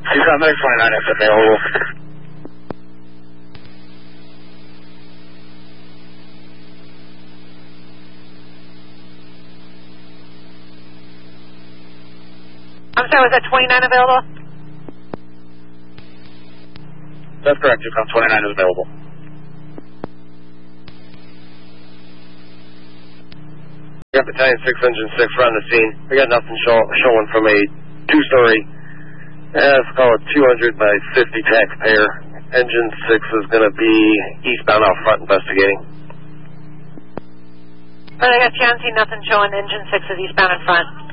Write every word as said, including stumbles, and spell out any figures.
He's got Medic twenty-nine F available. I'm sorry, was that twenty-nine available? That's correct, Yukon twenty-nine is available. We got Battalion six, Engine six, run the scene. We got nothing show, showing from a two-story, uh, let's call it two hundred by fifty taxpayer. Engine six is going to be eastbound out front investigating. But I got John C, nothing showing. Engine six is eastbound in front.